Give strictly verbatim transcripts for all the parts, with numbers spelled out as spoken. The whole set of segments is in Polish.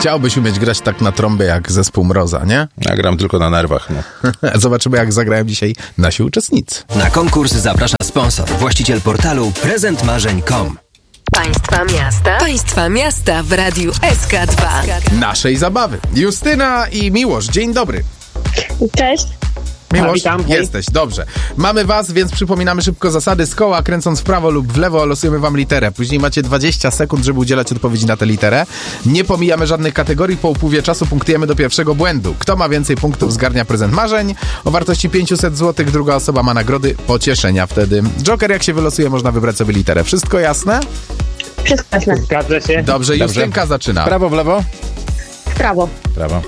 Chciałbyś umieć grać tak na trąbie jak zespół Mroza, nie? Ja gram tylko na nerwach. No. Zobaczymy, jak zagrają dzisiaj nasi uczestnicy. Na konkurs zaprasza sponsor, właściciel portalu prezent marzeń kropka com. Państwa miasta. Państwa miasta w Radiu S K dwa. Naszej zabawy. Justyna i Miłosz, dzień dobry. Cześć. Miłosz, witam, hej. jesteś, dobrze. Mamy was, więc przypominamy szybko zasady. Z koła, kręcąc w prawo lub w lewo, losujemy wam literę. Później macie dwadzieścia sekund, żeby udzielać odpowiedzi na tę literę. Nie pomijamy żadnych kategorii. Po upływie czasu punktujemy do pierwszego błędu. Kto ma więcej punktów, zgarnia prezent marzeń o wartości pięćset złotych. Druga osoba ma nagrody pocieszenia wtedy. Joker, jak się wylosuje, można wybrać sobie literę. Wszystko jasne? Wszystko jasne. Zgadza się. Dobrze, Justynka zaczyna. Prawo, w lewo? W prawo. Prawo.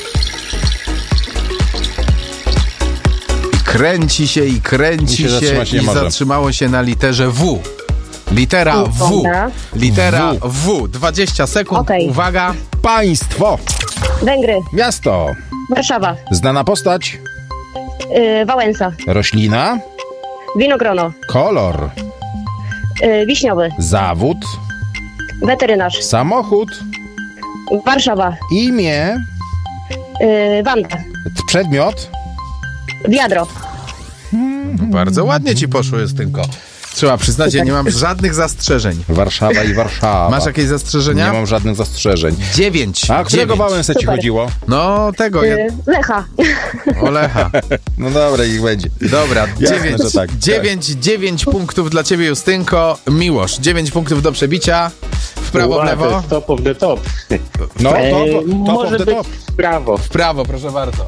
Kręci się i kręci I się się, zatrzymać nie i może. zatrzymało się na literze W. Litera U, W. dobra. Litera W. W. dwadzieścia sekund. Okej. Uwaga. Państwo. Węgry. Miasto. Warszawa. Znana postać. Yy, Wałęsa. Roślina. Winogrono. Kolor. Yy, wiśniowy. Zawód. Weterynarz. Samochód. Warszawa. Imię. Yy, Wanda. Przedmiot. Wiadro. Bardzo ładnie ci poszło, Justynko. Trzeba przyznać, ja nie mam żadnych zastrzeżeń. Warszawa i Warszawa. Masz jakieś zastrzeżenia? Nie mam żadnych zastrzeżeń. Dziewięć. A którego Dziewięć. Wałęsę ci Super. chodziło? No, tego. Ja... Yy, Lecha. Olecha. No dobra, niech będzie. Dobra, Jasne, dziewięć, że tak. dziewięć, dziewięć punktów dla ciebie, Justynko. Miłosz, dziewięć punktów do przebicia. W prawo, w Ła, to lewo. jest top of the top. No, to, Eee, to, to, może to, być to. w prawo. W prawo, proszę bardzo.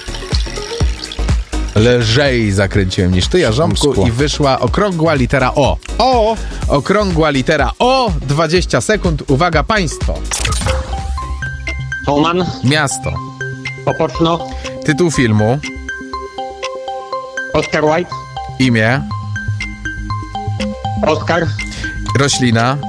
Lżej zakręciłem niż ty, Jarząbku, Chamsko. i wyszła okrągła litera O. O! Okrągła litera O, dwadzieścia sekund. Uwaga, państwo. Toman, Miasto. Opoczno, Tytuł filmu. Oscar White, Imię. Oscar, Roślina.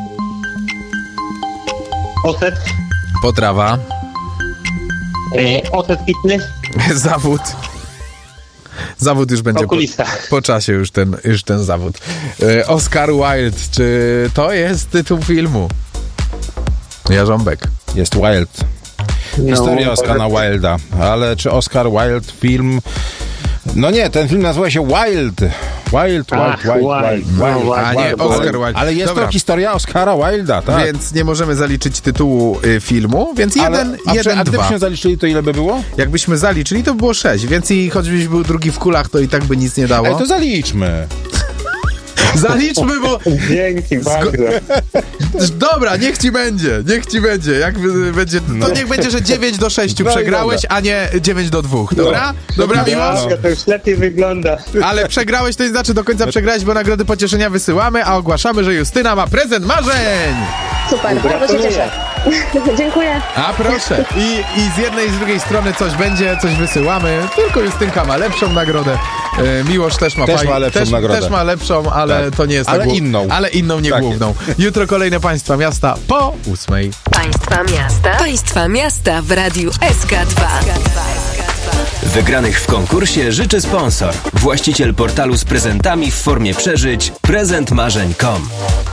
Oset, Potrawa. e, Oset Fitness, Zawód. Zawód już będzie po, okulista. po czasie już ten, już ten zawód. E, Oscar Wilde. Czy to jest tytuł filmu? Jarząbek. Jest Wild. Historia No, Oscara Wilda. Ale czy Oscar Wilde film... No nie, ten film nazywa się Wild. Wild, Ach, Wild, Wild, Wild. Wild, No, Wild, A nie, Wild, Oscar Wild. Wilde. Ale jest Dobra. to historia Oscara Wilda, tak. Więc nie możemy zaliczyć tytułu y, filmu, więc Ale, jeden, a, jeden, prze- a dwa. gdybyśmy zaliczyli, to ile by było? Jakbyśmy zaliczyli, to by było sześć, więc i choćbyś był drugi w kulach, to i tak by nic nie dało. Ej, to zaliczmy. Zaliczmy, bo... Dzięki bardzo. Dobra, niech ci będzie, niech ci będzie. Jak wy- będzie, to niech będzie, że dziewięć do sześciu No i przegrałeś, a nie dziewięć do dwóch, dobra? Dobra, Miłosz? No, to już lepiej wygląda. Ale przegrałeś, to nie znaczy do końca przegrałeś, bo nagrody pocieszenia wysyłamy, a ogłaszamy, że Justyna ma prezent marzeń! Super. Bardzo się Gratuluję. cieszę. Dziękuję. A proszę. I, I z jednej i z drugiej strony coś będzie, coś wysyłamy. Tylko Justynka ma lepszą nagrodę. E, Miłosz też ma Też faj- ma lepszą też, nagrodę. Też ma lepszą, ale Tak. to nie jest Ale ta głów- inną. Ale inną, nie Tak główną. Jutro kolejne państwa miasta po ósmej. Państwa miasta. Państwa miasta w Radiu S K dwa. Wygranych w konkursie życzy sponsor, właściciel portalu z prezentami w formie przeżyć prezent marzeń kropka com.